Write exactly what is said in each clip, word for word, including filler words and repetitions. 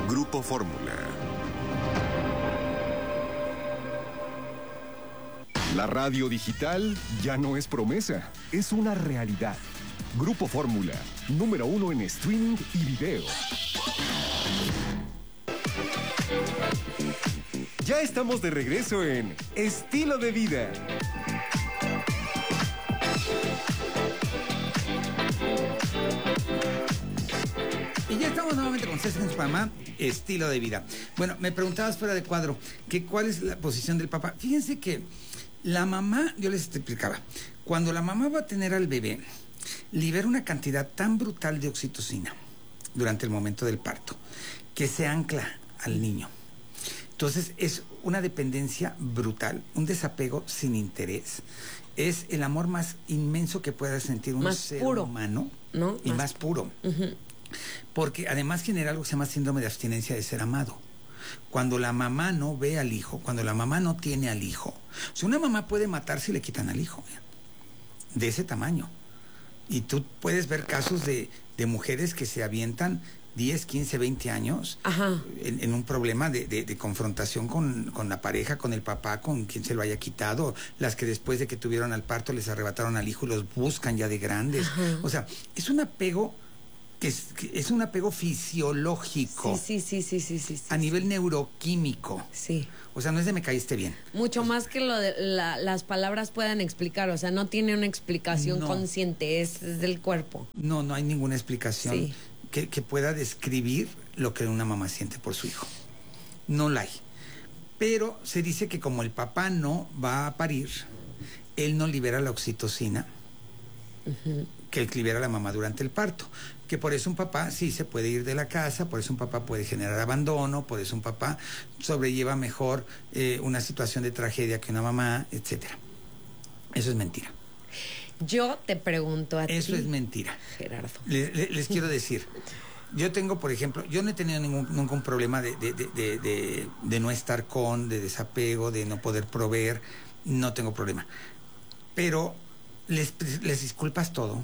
Grupo Fórmula. La radio digital ya no es promesa, es una realidad. Grupo Fórmula, número uno en streaming y video. Ya estamos de regreso en Estilo de Vida. Y ya estamos nuevamente con César en su programa Estilo de Vida. Bueno, me preguntabas fuera de cuadro que cuál es la posición del papá. Fíjense que la mamá, yo les explicaba, cuando la mamá va a tener al bebé, libera una cantidad tan brutal de oxitocina durante el momento del parto que se ancla al niño. Entonces es una dependencia brutal, un desapego sin interés. Es el amor más inmenso que pueda sentir un más ser puro, humano, ¿no? Y más, más puro. Uh-huh. Porque además genera algo que se llama síndrome de abstinencia de ser amado. Cuando la mamá no ve al hijo, cuando la mamá no tiene al hijo. O sea, una mamá puede matar si le quitan al hijo, ¿eh? De ese tamaño. Y tú puedes ver casos de, de mujeres que se avientan diez, quince, veinte años en, en un problema de, de, de confrontación con, con la pareja, con el papá, con quien se lo haya quitado, las que después de que tuvieron al parto les arrebataron al hijo y los buscan ya de grandes. Ajá. O sea, es un apego que es, que es un apego fisiológico. Sí, sí, sí, sí, sí, sí, sí a sí. nivel neuroquímico. Sí. O sea, no es de me caíste bien. Mucho o sea, más que lo de la, las palabras puedan explicar, o sea, no tiene una explicación no. consciente, es, es del cuerpo. No, no hay ninguna explicación sí. que, que pueda describir lo que una mamá siente por su hijo. No la hay. Pero se dice que como el papá no va a parir, él no libera la oxitocina uh-huh. que libera la mamá durante el parto. Que por eso un papá sí se puede ir de la casa, por eso un papá puede generar abandono, por eso un papá sobrelleva mejor eh, una situación de tragedia que una mamá, etcétera. Eso es mentira. Yo te pregunto a eso ti. Eso es mentira. Gerardo. Le, le, les quiero decir, yo tengo, por ejemplo, yo no he tenido ningún, ningún problema de, de, de, de, de, de no estar con, de desapego, de no poder proveer, no tengo problema. Pero les, les disculpas todo.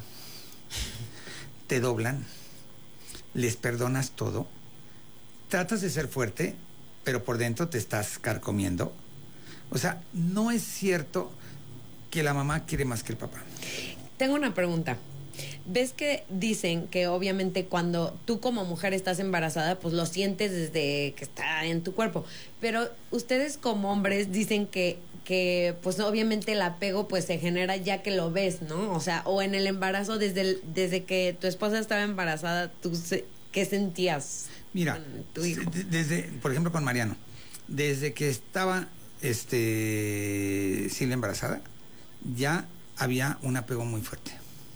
Te doblan, les perdonas todo, tratas de ser fuerte, pero por dentro te estás carcomiendo. O sea, no es cierto que la mamá quiere más que el papá. Tengo una pregunta. ¿Ves que dicen que obviamente cuando tú como mujer estás embarazada, pues lo sientes desde que está en tu cuerpo? Pero ustedes como hombres dicen que, que pues obviamente el apego pues se genera ya que lo ves, ¿no? O sea, o en el embarazo, desde, el, desde que tu esposa estaba embarazada, ¿tú se, qué sentías? Mira, con tu hijo? Desde, por ejemplo con Mariano, desde que estaba este, Silvia embarazada, ya había un apego muy fuerte.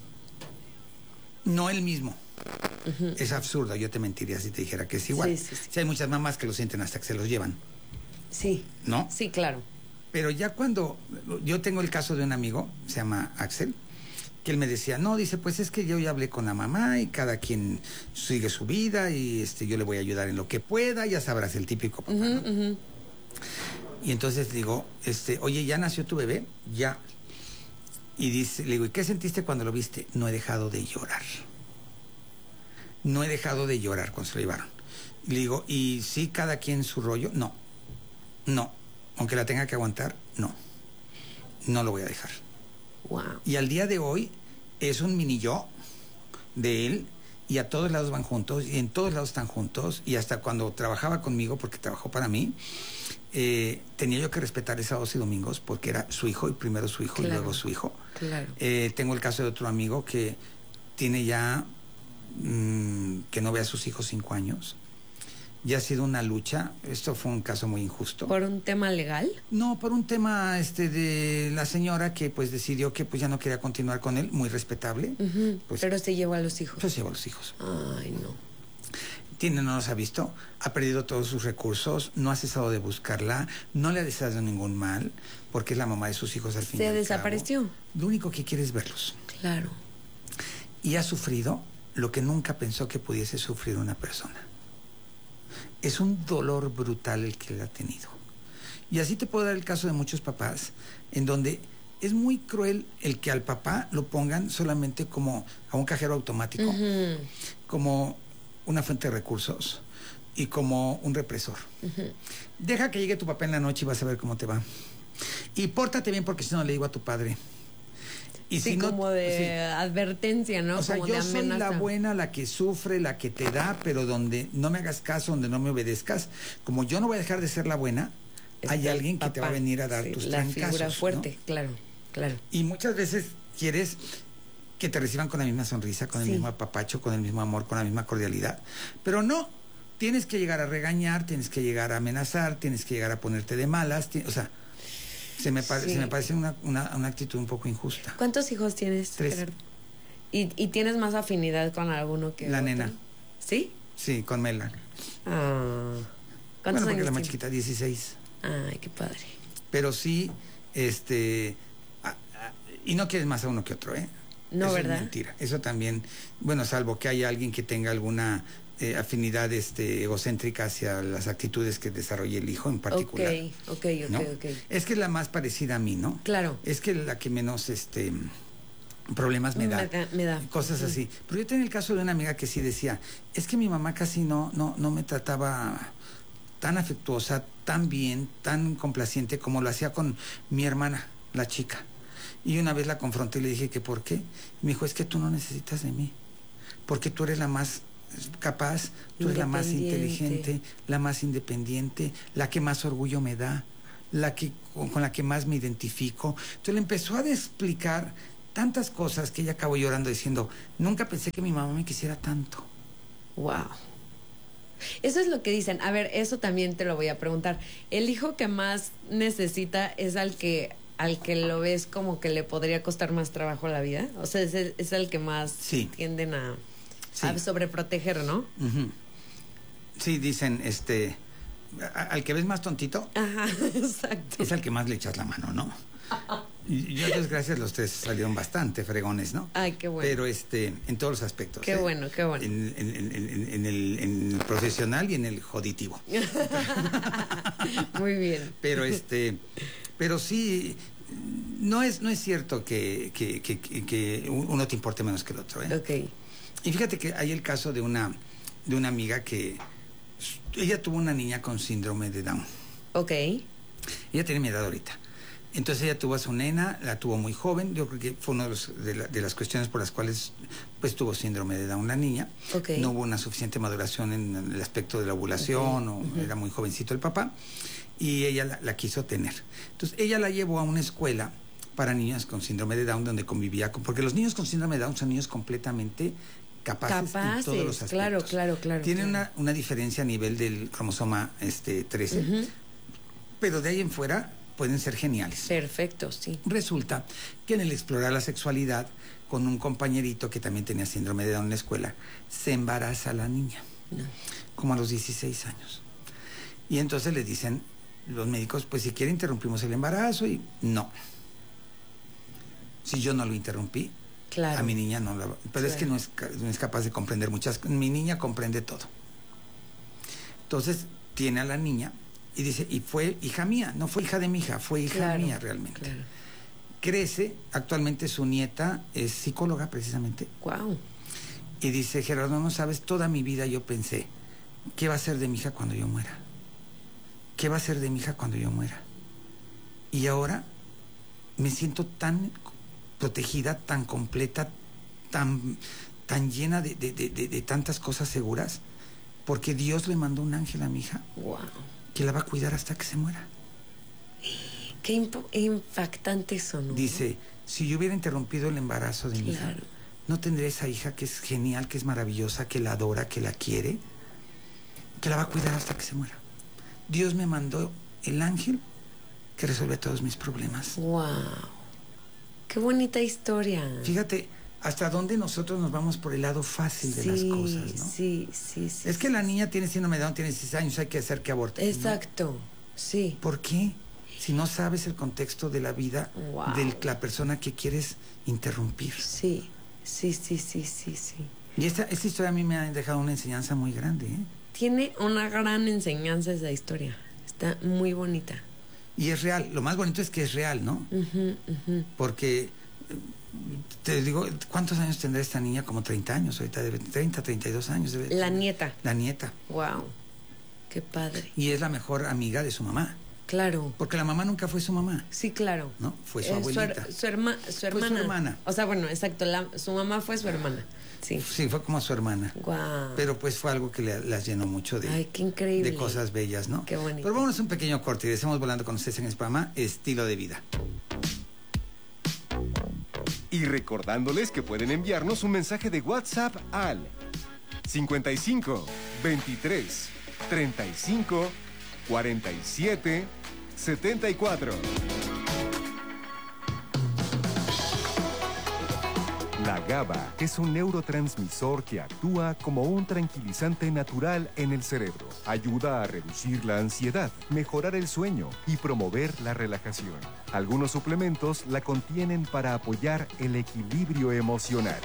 No el mismo. Uh-huh. Es absurdo, yo te mentiría si te dijera que es igual. Sí, sí, sí. Si hay muchas mamás que lo sienten hasta que se los llevan. Sí. ¿No? Sí, claro. Pero ya cuando... Yo tengo el caso de un amigo, se llama Axel, que él me decía, no, dice, pues es que yo ya hablé con la mamá y cada quien sigue su vida y este yo le voy a ayudar en lo que pueda, ya sabrás, el típico papá, uh-huh, ¿no? Uh-huh. Y entonces digo, este, oye, ¿ya nació tu bebé? Ya. Y dice, le digo, ¿y qué sentiste cuando lo viste? No he dejado de llorar. No he dejado de llorar cuando se lo llevaron. Y le digo, ¿y sí cada quien su rollo? No. No. Aunque la tenga que aguantar, no. No lo voy a dejar. Wow. Y al día de hoy es un mini yo de él y a todos lados van juntos y en todos lados están juntos y hasta cuando trabajaba conmigo, porque trabajó para mí, Eh, tenía yo que respetar sábados y domingos porque era su hijo y primero su hijo, claro, y luego su hijo. Claro. Eh, tengo el caso de otro amigo que tiene ya mmm, que no ve a sus hijos cinco años. Ya ha sido una lucha. Esto fue un caso muy injusto. ¿Por un tema legal? No, por un tema este de la señora que pues decidió que pues ya no quería continuar con él, muy respetable. Uh-huh. Pues, pero se llevó a los hijos. Pues se llevó a los hijos. Ay, no. Tiene, no los ha visto, ha perdido todos sus recursos, no ha cesado de buscarla, no le ha deseado ningún mal, porque es la mamá de sus hijos al fin. ¿Se desapareció? Lo único que quiere es verlos. Claro. Y ha sufrido lo que nunca pensó que pudiese sufrir una persona. Es un dolor brutal el que él ha tenido. Y así te puedo dar el caso de muchos papás, en donde es muy cruel el que al papá lo pongan solamente como a un cajero automático, uh-huh, como una fuente de recursos, y como un represor. Uh-huh. Deja que llegue tu papá en la noche y vas a ver cómo te va. Y pórtate bien porque si no le digo a tu padre. Y sí, si no, como de sí. advertencia, ¿no? O sea, como yo de soy la buena, la que sufre, la que te da, pero donde no me hagas caso, donde no me obedezcas, como yo no voy a dejar de ser la buena, es hay alguien papá, que te va a venir a dar sí, tus trancazos. La figura fuerte, ¿no? claro, claro. Y muchas veces quieres que te reciban con la misma sonrisa, con el sí. mismo apapacho, con el mismo amor, con la misma cordialidad, pero no, tienes que llegar a regañar, tienes que llegar a amenazar, tienes que llegar a ponerte de malas, o sea... Se me, pare, sí. se me parece una, una, una actitud un poco injusta. ¿Cuántos hijos tienes, Tres. Gerardo? ¿Y, ¿Y tienes más afinidad con alguno que la otro? nena. ¿Sí? Sí, con Mela. Ah. ¿Cuántos bueno, porque años la más tiene? chiquita, dieciséis. Ay, qué padre. Pero sí, este... A, a, y no quieres más a uno que otro, ¿eh? No, Eso ¿verdad? Es mentira. Eso también... Bueno, salvo que haya alguien que tenga alguna... Eh, afinidad este, egocéntrica hacia las actitudes que desarrolla el hijo en particular. Ok, ok, ok, ¿no? ok. Es que es la más parecida a mí, ¿no? Claro. Es que la que menos este problemas me da. Me da, me da. Cosas sí. así. Pero yo tenía el caso de una amiga que sí decía, es que mi mamá casi no, no, no me trataba tan afectuosa, tan bien, tan complaciente como lo hacía con mi hermana, la chica. Y una vez la confronté y le dije que ¿por qué? Y me dijo, es que tú no necesitas de mí, porque tú eres la más capaz, tú eres la más inteligente, la más independiente, la que más orgullo me da, la que con, con la que más me identifico. Entonces le empezó a explicar tantas cosas que ella acabó llorando diciendo, nunca pensé que mi mamá me quisiera tanto. Wow. Eso es lo que dicen. A ver, eso también te lo voy a preguntar. El hijo que más necesita es al que al que lo ves como que le podría costar más trabajo a la vida. O sea, es el, es el que más sí. tienden a Sí. a sobreproteger, ¿no? Uh-huh. Sí, dicen, este, a, al que ves más tontito, ajá, exacto. Es al que más le echas la mano, ¿no? Y yo, Dios gracias, los tres salieron bastante fregones, ¿no? Ay, qué bueno. Pero este, en todos los aspectos. Qué ¿eh? bueno, qué bueno. En, en, en, en, en, el, en el profesional y en el joditivo. Muy bien. Pero este, pero sí, no es, no es cierto que, que, que, que, que uno te importe menos que el otro, ¿eh? Ok. Y fíjate que hay el caso de una, de una amiga que ella tuvo una niña con síndrome de Down. Ok. Ella tiene mi edad ahorita. Entonces ella tuvo a su nena, la tuvo muy joven. Yo creo que fue una de, los, de, la, de las cuestiones por las cuales pues tuvo síndrome de Down la niña. Okay. No hubo una suficiente maduración en el aspecto de la ovulación, okay. o uh-huh. era muy jovencito el papá, y ella la, la quiso tener. Entonces ella la llevó a una escuela para niños con síndrome de Down donde convivía con... Porque los niños con síndrome de Down son niños completamente... Capaces, capaces, en todos los aspectos. Claro, claro, claro. Tienen claro. Una, una diferencia a nivel del cromosoma este, trece, uh-huh. pero de ahí en fuera pueden ser geniales. Perfecto, sí. Resulta que en el explorar la sexualidad con un compañerito que también tenía síndrome de Down en la escuela, se embaraza la niña, no. como a los dieciséis años. Y entonces le dicen los médicos, pues si quiere interrumpimos el embarazo, y no. Si yo no lo interrumpí, claro. a mi niña no la... Pero claro. es que no es, no es capaz de comprender muchas... Mi niña comprende todo. Entonces, tiene a la niña y dice, y fue hija mía, no fue hija de mi hija, fue hija claro, mía realmente. Claro. Crece, actualmente su nieta es psicóloga precisamente. Wow. Y dice, Gerardo, no sabes, toda mi vida yo pensé, ¿qué va a ser de mi hija cuando yo muera? ¿Qué va a ser de mi hija cuando yo muera? Y ahora me siento tan... protegida, tan completa, tan, tan llena de, de, de, de, de tantas cosas seguras, porque Dios le mandó un ángel a mi hija, wow. que la va a cuidar hasta que se muera. Qué imp- impactante eso, ¿no? Dice, si yo hubiera interrumpido el embarazo de mi claro. hija, no tendré esa hija que es genial, que es maravillosa, que la adora, que la quiere, que la va a cuidar hasta que se muera. Dios me mandó el ángel que resuelve todos mis problemas. Wow. Qué bonita historia. Fíjate, hasta dónde nosotros nos vamos por el lado fácil de sí, las cosas, ¿no? Sí, sí, sí. Es sí, que la sí. niña tiene síndrome de Down, tiene dieciséis años, hay que hacer que aborte. Exacto, ¿no? Sí. ¿Por qué? Si no sabes el contexto de la vida wow. de la persona que quieres interrumpir. Sí, sí, sí, sí, sí, sí. Y esta, esta historia a mí me ha dejado una enseñanza muy grande, ¿eh? Tiene una gran enseñanza esa historia. Está muy bonita. Y es real. Lo más bonito es que es real, ¿no? Uh-huh, uh-huh. Porque, te digo, ¿cuántos años tendrá esta niña? Como treinta años. Ahorita debe treinta, treinta y dos años. Debe la tener. nieta. La nieta. Wow. Qué padre. Y es la mejor amiga de su mamá. Claro. Porque la mamá nunca fue su mamá. Sí, claro. ¿No? Fue su Eh, abuelita. Su, su, herma, su hermana. Fue su hermana. O sea, bueno, exacto. La, su mamá fue su hermana. Sí. Sí, fue como su hermana. Guau. Pero pues fue algo que le, las llenó mucho de, Ay, qué increíble. de cosas bellas, ¿no? Qué bonito. Pero vámonos un pequeño corte y decimos volando con ustedes en este programa Estilo de Vida. Y recordándoles que pueden enviarnos un mensaje de WhatsApp al cincuenta y cinco, veintitrés, treinta y cinco, cuarenta y siete, setenta y cuatro. La GABA es un neurotransmisor que actúa como un tranquilizante natural en el cerebro. Ayuda a reducir la ansiedad, mejorar el sueño y promover la relajación. Algunos suplementos la contienen para apoyar el equilibrio emocional.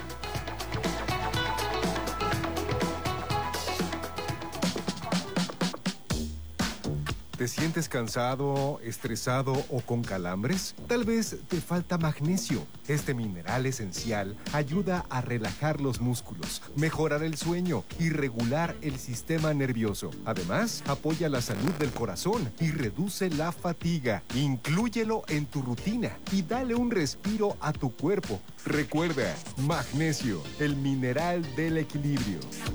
¿Te sientes cansado, estresado o con calambres? Tal vez te falta magnesio. Este mineral esencial ayuda a relajar los músculos, mejorar el sueño y regular el sistema nervioso. Además, apoya la salud del corazón y reduce la fatiga. Inclúyelo en tu rutina y dale un respiro a tu cuerpo. Recuerda, magnesio, el mineral del equilibrio.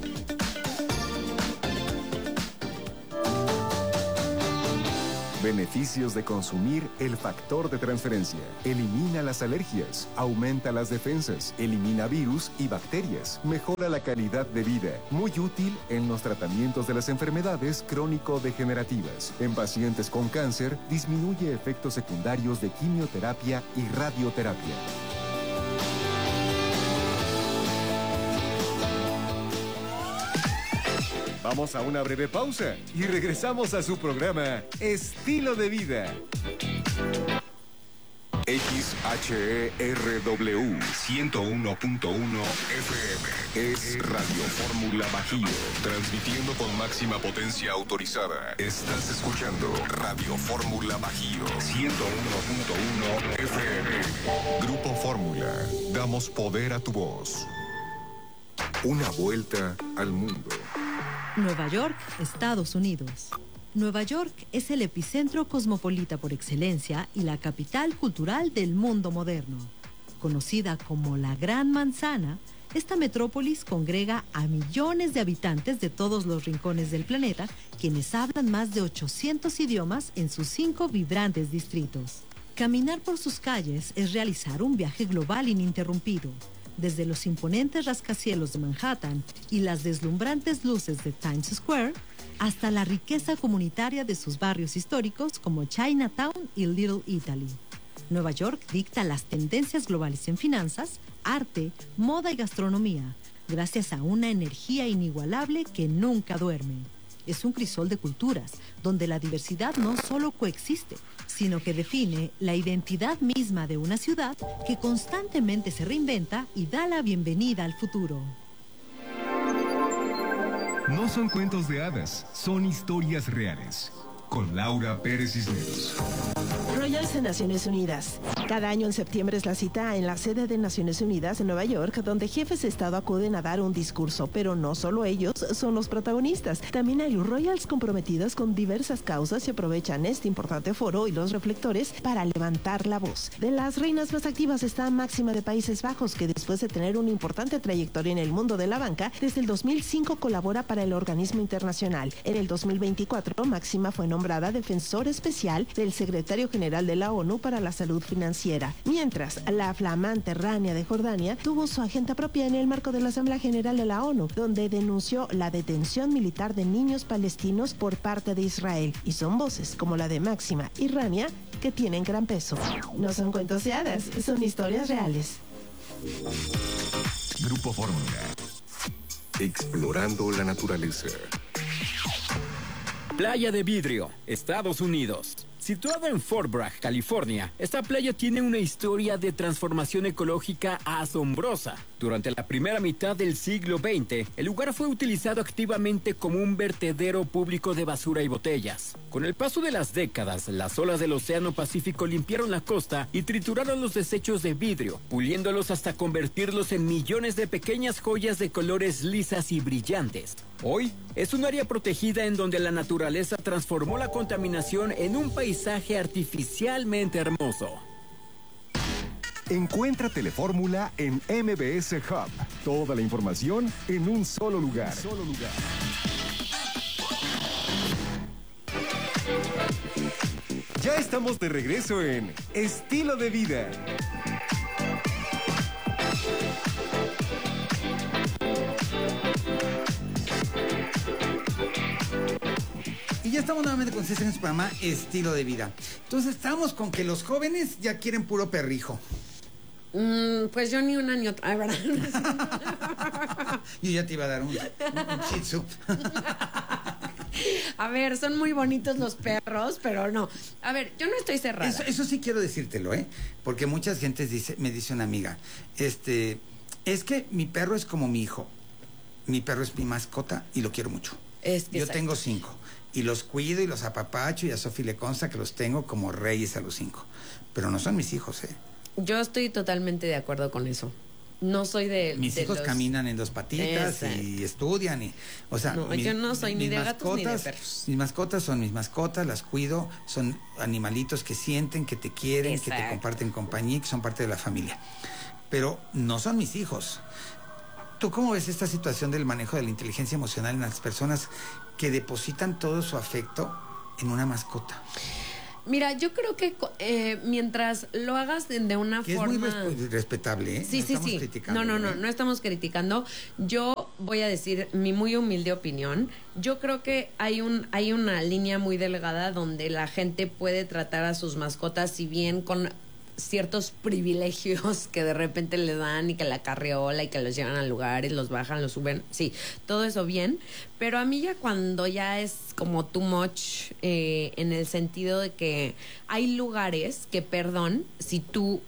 Beneficios de consumir el factor de transferencia. Elimina las alergias, aumenta las defensas, elimina virus y bacterias, mejora la calidad de vida. Muy útil en los tratamientos de las enfermedades crónico-degenerativas. En pacientes con cáncer, disminuye efectos secundarios de quimioterapia y radioterapia. Vamos a una breve pausa y regresamos a su programa Estilo de Vida. X H E R W ciento uno punto uno F M es Radio Fórmula Bajío, transmitiendo con máxima potencia autorizada. Estás escuchando Radio Fórmula Bajío ciento uno punto uno F M. Grupo Fórmula, damos poder a tu voz. Una vuelta al mundo. Nueva York, Estados Unidos. Nueva York es el epicentro cosmopolita por excelencia y la capital cultural del mundo moderno. Conocida como la Gran Manzana, esta metrópolis congrega a millones de habitantes de todos los rincones del planeta, quienes hablan más de ochocientos idiomas en sus cinco vibrantes distritos. Caminar por sus calles es realizar un viaje global ininterrumpido. Desde los imponentes rascacielos de Manhattan y las deslumbrantes luces de Times Square, hasta la riqueza comunitaria de sus barrios históricos como Chinatown y Little Italy. Nueva York dicta las tendencias globales en finanzas, arte, moda y gastronomía, gracias a una energía inigualable que nunca duerme. Es un crisol de culturas, donde la diversidad no solo coexiste, sino que define la identidad misma de una ciudad que constantemente se reinventa y da la bienvenida al futuro. No son cuentos de hadas, son historias reales. Con Laura Pérez Cisneros. Royals en Naciones Unidas. Cada año en septiembre es la cita en la sede de Naciones Unidas en Nueva York, donde jefes de Estado acuden a dar un discurso, pero no solo ellos son los protagonistas. También hay royals comprometidos con diversas causas y aprovechan este importante foro y los reflectores para levantar la voz. De las reinas más activas está Máxima de Países Bajos, que después de tener una importante trayectoria en el mundo de la banca, desde el dos mil cinco colabora para el organismo internacional. En el dos mil veinticuatro, Máxima fue nombrada defensor especial del secretario general de la ONU para la salud financiera, mientras la flamante Rania de Jordania tuvo su agenda propia en el marco de la Asamblea General de la ONU, donde denunció la detención militar de niños palestinos por parte de Israel, y son voces como la de Máxima y Rania que tienen gran peso. No son cuentos de hadas, son historias reales. Grupo Fórmula. Explorando la naturaleza. Playa de Vidrio, Estados Unidos. Situada en Fort Bragg, California, esta playa tiene una historia de transformación ecológica asombrosa. Durante la primera mitad del siglo veinte, el lugar fue utilizado activamente como un vertedero público de basura y botellas. Con el paso de las décadas, las olas del Océano Pacífico limpiaron la costa y trituraron los desechos de vidrio, puliéndolos hasta convertirlos en millones de pequeñas joyas de colores lisas y brillantes. Hoy es un área protegida en donde la naturaleza transformó la contaminación en un paisaje artificialmente hermoso. Encuentra Telefórmula en M B S Hub. Toda la información en un solo lugar. Un solo lugar. Ya estamos de regreso en Estilo de Vida. Y ya estamos nuevamente con ustedes en su programa Estilo de Vida. Entonces estamos con que los jóvenes ya quieren puro perrijo. Mm, pues yo ni una ni otra, ay, ¿verdad? Yo ya te iba a dar un, un, un shih tzu. A ver, son muy bonitos los perros, pero no. A ver, yo no estoy cerrada. Eso, eso sí quiero decírtelo, ¿eh? Porque muchas gentes dice, me dice una amiga, este, es que mi perro es como mi hijo. Mi perro es mi mascota y lo quiero mucho. Es que yo exacto. tengo cinco. Y los cuido y los apapacho y a Sofi le consta que los tengo como reyes a los cinco. Pero no son mis hijos, ¿eh? Yo estoy totalmente de acuerdo con eso. No soy de... Mis de hijos los... caminan en dos patitas Exacto. y estudian y... O sea, no, mi, yo no soy ni de gatos mascotas, ni de perros. Mis mascotas son mis mascotas, las cuido, son animalitos que sienten, que te quieren, Exacto. que te comparten compañía, que son parte de la familia. Pero no son mis hijos. ¿Tú cómo ves esta situación del manejo de la inteligencia emocional en las personas que depositan todo su afecto en una mascota? Mira, yo creo que eh, mientras lo hagas de, de una que forma... es muy resp- respetable, ¿eh? Sí, no sí, estamos sí. criticando, No, no, no, ¿eh? no estamos criticando. Yo voy a decir mi muy humilde opinión. Yo creo que hay un hay una línea muy delgada donde la gente puede tratar a sus mascotas, si bien con ciertos privilegios que de repente le dan y que la carriola y que los llevan a lugares, los bajan, los suben, sí, todo eso bien, pero a mí ya cuando ya es como too much eh, en el sentido de que hay lugares que, perdón, si tú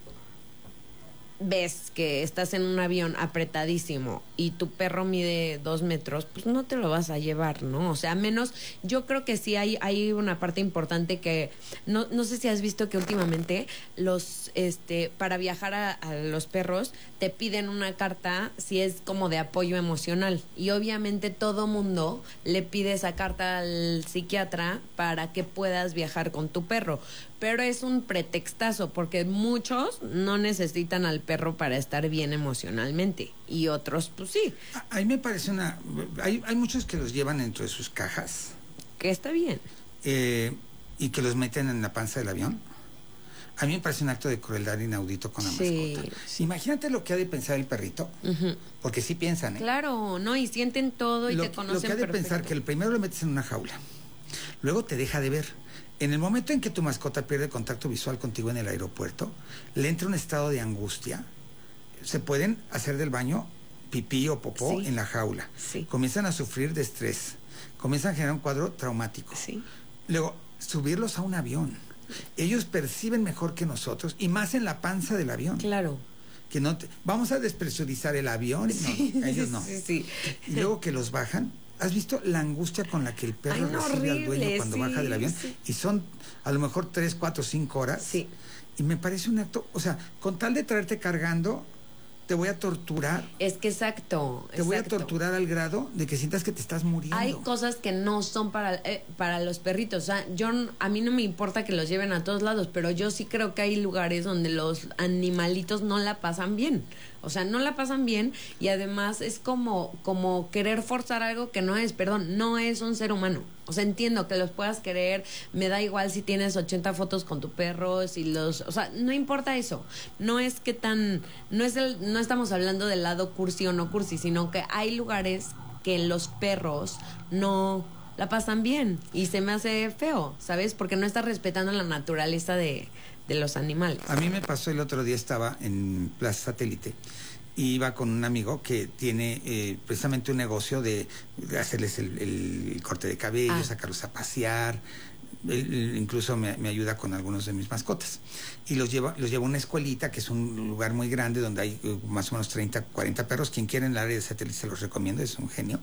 ves que estás en un avión apretadísimo y tu perro mide dos metros, pues no te lo vas a llevar, ¿no? O sea, menos, yo creo que sí hay, hay una parte importante que, no, no sé si has visto que últimamente los, este, para viajar a, a los perros, te piden una carta si es como de apoyo emocional. Y obviamente todo mundo le pide esa carta al psiquiatra para que puedas viajar con tu perro. Pero es un pretextazo, porque muchos no necesitan al perro para estar bien emocionalmente. Y otros, pues sí. A, a mí me parece una... Hay, hay muchos que los llevan dentro de sus cajas. Que está bien. Eh, y que los meten en la panza del avión. A mí me parece un acto de crueldad inaudito con la Sí. mascota. Imagínate lo que ha de pensar el perrito. Uh-huh. Porque sí piensan, ¿eh? Claro, ¿no? Y sienten todo y lo, te conocen Lo que ha de perfecto. pensar que el primero lo metes en una jaula. Luego te deja de ver. En el momento en que tu mascota pierde contacto visual contigo en el aeropuerto, le entra un estado de angustia. Se pueden hacer del baño pipí o popó Sí. en la jaula. Sí. Comienzan a sufrir de estrés. Comienzan a generar un cuadro traumático. Sí. Luego, subirlos a un avión. Ellos perciben mejor que nosotros, y más en la panza del avión. Claro. Que no te- vamos a despresurizar el avión. Sí, no, ellos no. sí, sí. Y luego que los bajan. ¿Has visto la angustia con la que el perro Ay, no, recibe al dueño horrible, cuando sí, baja del avión? sí. Y son a lo mejor tres, cuatro, cinco horas. Sí. Y me parece un acto, o sea, con tal de traerte cargando, te voy a torturar. Es que exacto. Te voy a exacto. torturar al grado de que sientas que te estás muriendo. Hay cosas que no son para, eh, para los perritos. O sea, yo, n- a mí no me importa que los lleven a todos lados, pero yo sí creo que hay lugares donde los animalitos no la pasan bien. O sea, no la pasan bien y además es como, como querer forzar algo que no es, perdón, no es un ser humano. O sea, entiendo que los puedas querer, me da igual si tienes ochenta fotos con tu perro, si los... O sea, no importa eso. No es que tan... No es el, no estamos hablando del lado cursi o no cursi, sino que hay lugares que los perros no la pasan bien y se me hace feo, ¿sabes? Porque no estás respetando la naturaleza de, de los animales. A mí me pasó el otro día, estaba en Plaza Satélite. Y iba con un amigo que tiene eh, precisamente un negocio de, de hacerles el, el corte de cabello, Ah. sacarlos a pasear. Él, él incluso me, me ayuda con algunos de mis mascotas. Y los lleva, los lleva a una escuelita, que es un lugar muy grande, donde hay eh, más o menos treinta, cuarenta perros. Quien quiera en el área de Satélite se los recomiendo, es un genio.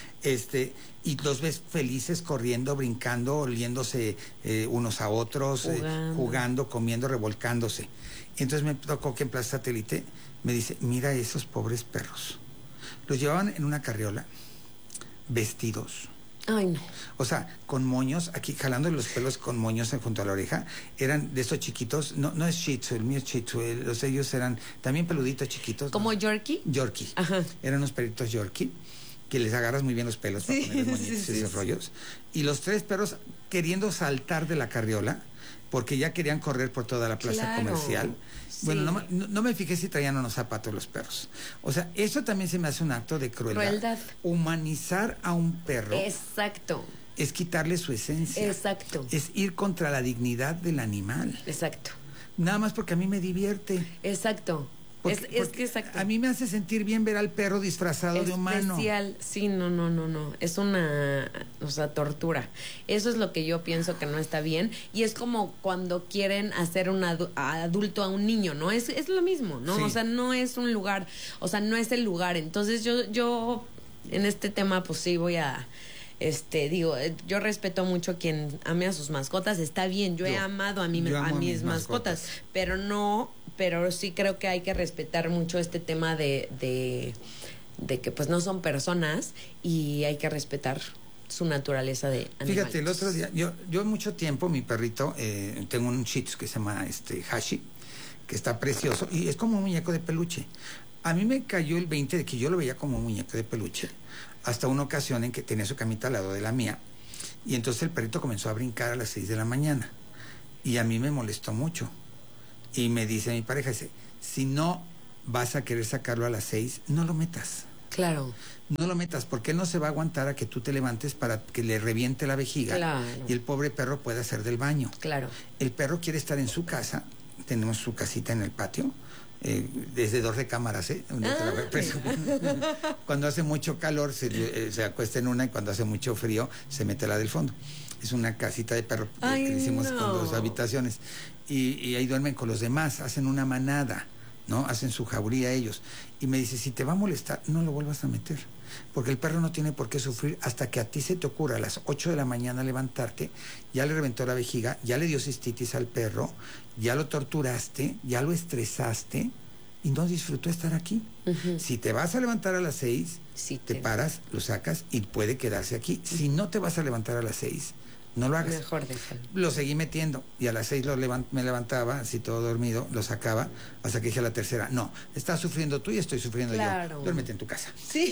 Este, y los ves felices, corriendo, brincando, oliéndose eh, unos a otros, Jugando. eh, jugando, comiendo, revolcándose. Y entonces me tocó que en Plaza Satélite me dice, mira esos pobres perros. Los llevaban en una carriola, vestidos. Ay, no. O sea, con moños, aquí jalándole los pelos con moños junto a la oreja, eran de estos chiquitos, no no es Shih Tzu, el mío es Shih Tzu, el- los ellos eran también peluditos chiquitos. ¿Como ¿no? Yorkie? Yorkie. Ajá. Eran unos perritos Yorkie, que les agarras muy bien los pelos para Sí, ponerles moñitos sí, y sí, esos sí. rollos. Y los tres perros queriendo saltar de la carriola, porque ya querían correr por toda la plaza Claro. comercial. Sí. Bueno, no, ma- no- no me fijé si traían unos zapatos los perros. O sea, eso también se me hace un acto de crueldad. Crueldad. Humanizar a un perro Exacto, es quitarle su esencia. exacto, Es ir contra la dignidad del animal. exacto, Nada más porque a mí me divierte. exacto. Porque- es, es porque que exacto. A mí me hace sentir bien ver al perro disfrazado de humano. Especial, sí, no, no, no, no. Es una, o sea, tortura. Eso es lo que yo pienso que no está bien. Y es como cuando quieren hacer un adu- a adulto a un niño, ¿no? Es, es lo mismo, ¿no? Sí. O sea, no es un lugar, o sea, no es el lugar. Entonces yo, yo, en este tema, pues sí voy a... Este, digo, eh, yo respeto mucho a quien ame a sus mascotas, está bien, yo, he Yo- amado a, mi, yo a amo a mis mis mascotas, mascotas. pero no, pero sí creo que hay que respetar mucho este tema de, de, de que pues no son personas y hay que respetar su naturaleza de animales. Fíjate, el otro día, yo, yo mucho tiempo, mi perrito, eh, tengo un Shih Tzu que se llama este, Hashi, que está precioso, y es como un muñeco de peluche. A mí me cayó el veinte de que yo lo veía como un muñeco de peluche, hasta una ocasión en que tenía su camita al lado de la mía, y entonces el perrito comenzó a brincar a las seis de la mañana, y a mí me molestó mucho. Y me dice mi pareja, dice, si no vas a querer sacarlo a las seis, no lo metas. Claro, No lo metas, porque él no se va a aguantar a que tú te levantes para que le reviente la vejiga Claro. y el pobre perro pueda hacer del baño. claro. El perro quiere estar en su casa, tenemos su casita en el patio, eh, desde dos recámaras, ¿eh? Una te la voy a presumir. Cuando hace mucho calor se, eh, se acuesta en una y cuando hace mucho frío se mete a la del fondo. Es una casita de perro eh, Ay, que le hicimos no. con dos habitaciones y, y ahí duermen con los demás, hacen una manada, ¿no? Hacen su jauría ellos. Y me dice, si te va a molestar, no lo vuelvas a meter. Porque el perro no tiene por qué sufrir hasta que a ti se te ocurra a las ocho de la mañana levantarte, ya le reventó la vejiga, ya le dio cistitis al perro, ya lo torturaste, ya lo estresaste y no disfrutó estar aquí. Ujú. Si te vas a levantar a las seis, Sí, te te- paras, lo sacas y puede quedarse aquí. Si no te vas a levantar a las seis, no lo hagas. Mejor déjalo. Lo seguí metiendo y a las seis lo levant- me levantaba, así todo dormido, lo sacaba, hasta que dije a la tercera, no, estás sufriendo tú y estoy sufriendo Claro. yo. Duérmete en tu casa. Sí.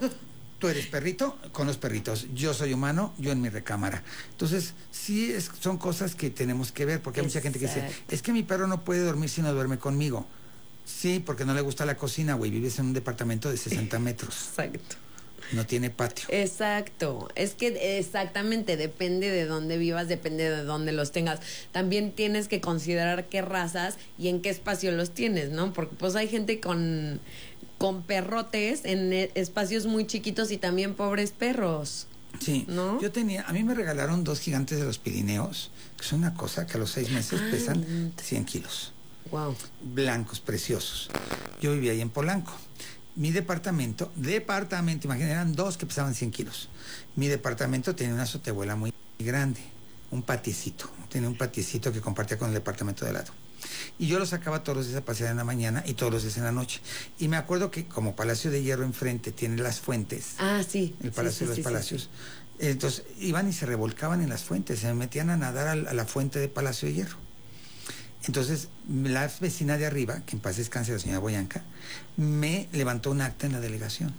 Tú eres perrito con los perritos, yo soy humano, yo en mi recámara. Entonces, sí es, son cosas que tenemos que ver, porque hay mucha gente que dice, Exacto. es que mi perro no puede dormir si no duerme conmigo. Sí, porque no le gusta la cocina, güey, vives en un departamento de sesenta metros, Exacto. no tiene patio. Exacto, es que exactamente depende de dónde vivas, depende de dónde los tengas. También tienes que considerar qué razas y en qué espacio los tienes, ¿no? Porque pues hay gente con, con perrotes en eh, espacios muy chiquitos y también pobres perros. Sí, ¿No? yo tenía, a mí me regalaron dos gigantes de los Pirineos, que es una cosa que a los seis meses Ay. pesan cien kilos. Wow. Blancos, preciosos. Yo vivía ahí en Polanco. Mi departamento, departamento, imagínate, eran dos que pesaban cien kilos. Mi departamento tenía una azotehuela muy grande, un patiecito, tenía un patiecito que compartía con el departamento de al lado. Y yo los sacaba todos los días a pasear en la mañana y todos los días en la noche. Y me acuerdo que como Palacio de Hierro enfrente tiene las fuentes, Ah, sí. el Palacio Sí, sí, de los sí, sí, Palacios, sí. entonces iban y se revolcaban en las fuentes, se metían a nadar a, a la fuente de Palacio de Hierro. Entonces, la vecina de arriba, que en paz descanse la señora Boyanca, me levantó un acta en la delegación.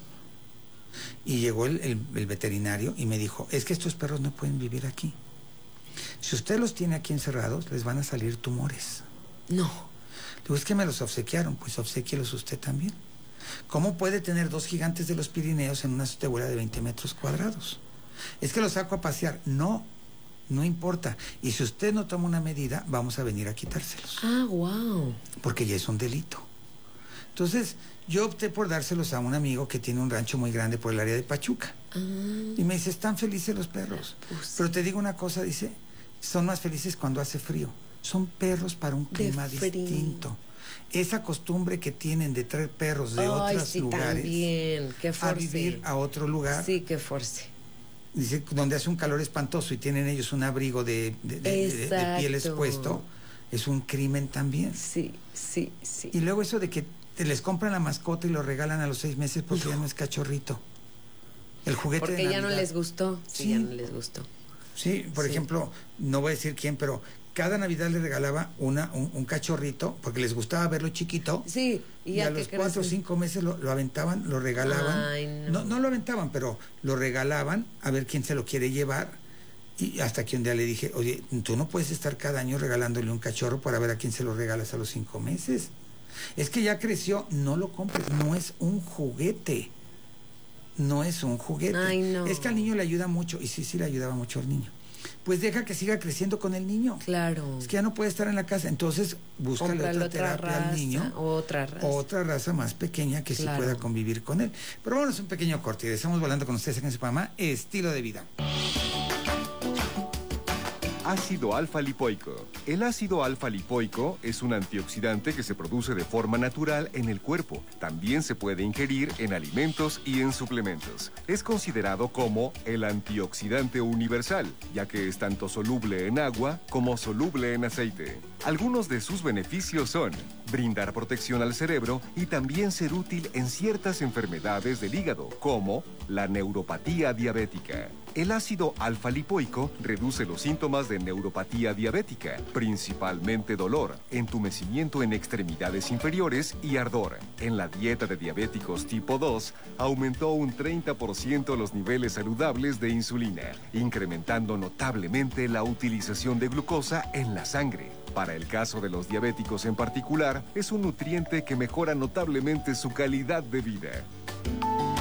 Y llegó el, el- el veterinario y me dijo, es que estos perros no pueden vivir aquí. Si usted los tiene aquí encerrados, les van a salir tumores. No. Digo, es que me los obsequiaron, pues obsequielos usted también. ¿Cómo puede tener dos gigantes de los Pirineos en una azotehuela de veinte metros cuadrados? Es que los saco a pasear. No, no importa. Y si usted no toma una medida, vamos a venir a quitárselos. Ah, wow. Porque ya es un delito. Entonces, yo opté por dárselos a un amigo que tiene un rancho muy grande por el área de Pachuca. Ah, Y me dice, están felices los perros. Pues Pero te digo una cosa, dice, son más felices cuando hace frío. Son perros para un De clima frío. distinto. Esa costumbre que tienen de traer perros de Ay, otros sí, lugares también. Qué a force. vivir a otro lugar, Sí, qué force. dice, donde hace un calor espantoso y tienen ellos un abrigo de, de, de- de- de piel Exacto. expuesto, es un crimen también. Sí, sí, sí. Y luego eso de que te les compran la mascota y lo regalan a los seis meses porque ya no es cachorrito. El juguete Porque de ya no Navidad. les gustó. Sí, Sí. ya no les gustó. Sí, por Sí. ejemplo, no voy a decir quién, pero cada Navidad le regalaba una, un, un cachorrito, porque les gustaba verlo chiquito. Sí, y, Y, ya a que los cuatro o crecen. cinco meses lo, lo aventaban, lo regalaban. Ay, no. no. No lo aventaban, pero lo regalaban a ver quién se lo quiere llevar. Y hasta que un día le dije, oye, tú no puedes estar cada año regalándole un cachorro para ver a quién se lo regalas a los cinco meses. Es que ya creció, no lo compres, no es un juguete. No es un juguete. Ay, no. Es que al niño le ayuda mucho, y sí, sí le ayudaba mucho al niño. Pues deja que siga creciendo con el niño. Claro. Es que ya no puede estar en la casa, entonces búscale Cómprale otra otra terapia raza, al niño. otra raza. Otra raza más pequeña que Claro. sí pueda convivir con él. Pero bueno, es un pequeño corte y estamos volando con ustedes en su programa Estilo de Vida. Ácido alfa-lipoico. El ácido alfa-lipoico es un antioxidante que se produce de forma natural en el cuerpo. También se puede ingerir en alimentos y en suplementos. Es considerado como el antioxidante universal, ya que es tanto soluble en agua como soluble en aceite. Algunos de sus beneficios son brindar protección al cerebro y también ser útil en ciertas enfermedades del hígado, como la neuropatía diabética. El ácido alfa-lipoico reduce los síntomas de neuropatía diabética, principalmente dolor, entumecimiento en extremidades inferiores y ardor. En la dieta de diabéticos tipo dos, aumentó un treinta por ciento los niveles saludables de insulina, incrementando notablemente la utilización de glucosa en la sangre. Para el caso de los diabéticos en particular, es un nutriente que mejora notablemente su calidad de vida.